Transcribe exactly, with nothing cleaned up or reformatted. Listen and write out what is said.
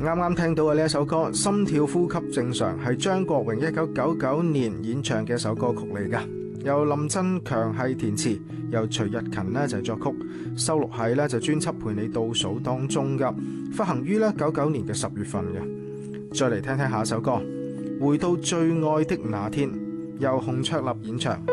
啱啱聽到嘅呢一首歌《心跳呼吸正常》係張國榮一九九九年演唱嘅一首歌曲嚟㗎，由林振強係填詞，由徐日勤呢就係作曲，收錄喺呢就專輯《陪你倒數》當中㗎，發行於呢九九年嘅十月份嘅。再嚟聽聽下一首歌《回到最愛的那天》，由洪卓立演唱。